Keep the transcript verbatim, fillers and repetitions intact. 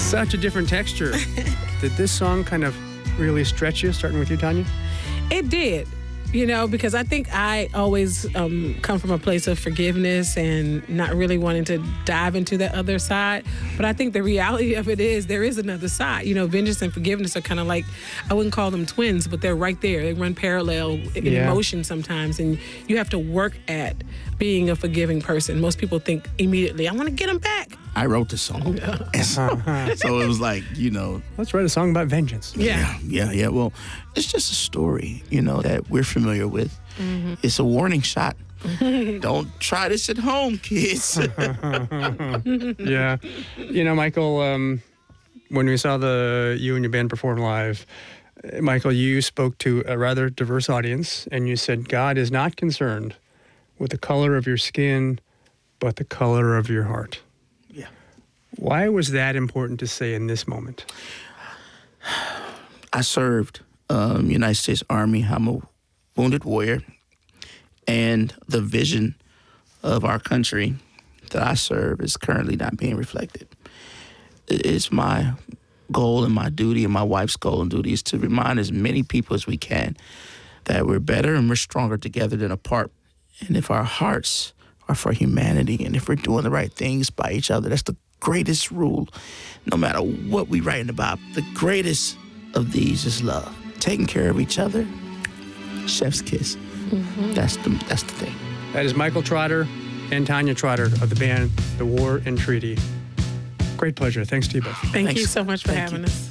Such a different texture. Did this song kind of really stretch you, starting with you, Tanya? It did. You know, because I think I always um, come from a place of forgiveness and not really wanting to dive into the other side. But I think the reality of it is there is another side. You know, vengeance and forgiveness are kind of like, I wouldn't call them twins, but they're right there. They run parallel in Yeah. emotion sometimes. And you have to work at being a forgiving person. Most people think immediately, I want to get them back. I wrote the song. And so, so it was like, you know. Let's write a song about vengeance. Yeah. Yeah, yeah. Well, it's just a story, you know, that we're familiar with. Mm-hmm. It's a warning shot. Don't try this at home, kids. Yeah. You know, Michael, um, when we saw the you and your band perform live, uh, Michael, you spoke to a rather diverse audience, and you said God is not concerned with the color of your skin, but the color of your heart. Yeah. Why was that important to say in this moment? I served um, United States Army. I'm a wounded warrior. And the vision of our country that I serve is currently not being reflected. It's my goal and my duty, and my wife's goal and duty, is to remind as many people as we can that we're better and we're stronger together than apart. And if our hearts are for humanity, and if we're doing the right things by each other, that's the greatest rule. No matter what we're writing about, the greatest of these is love. Taking care of each other, chef's kiss. Mm-hmm. That's the that's the thing. That is Michael Trotter and Tanya Trotter of the band The War and Treaty. Great pleasure. Thanks to you both. Thank Thanks. you so much for Thank having you. us.